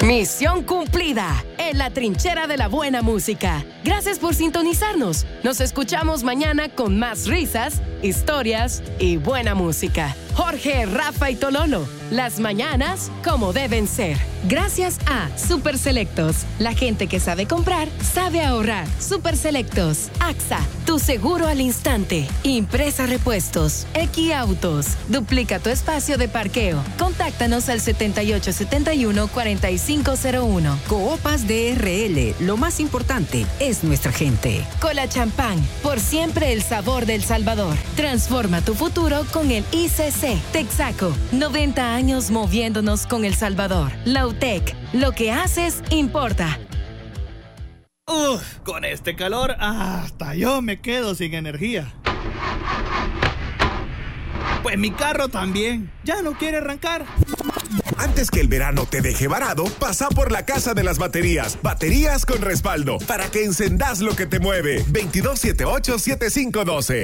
Misión cumplida en la trinchera de la buena música. Gracias por sintonizarnos. Nos escuchamos mañana con más risas, historias y buena música. Jorge, Rafa y Tololo, las mañanas como deben ser. Gracias a Super Selectos. La gente que sabe comprar, sabe ahorrar. Super Selectos. AXA, tu seguro al instante. Impresa Repuestos. Equiautos. Duplica tu espacio de parqueo. Contáctanos al 7871-4501. Coopas DRL. Lo más importante es nuestra gente. Cola Champán. Por siempre el sabor del Salvador. Transforma tu futuro con el ICC. Texaco. 90 años moviéndonos con El Salvador. Lautec. Lo que haces importa. Con este calor hasta yo me quedo sin energía. Pues mi carro también ya no quiere arrancar. Antes que el verano te deje varado, pasa por la Casa de las Baterías. Baterías con respaldo, para que encendas lo que te mueve. 2278-7512.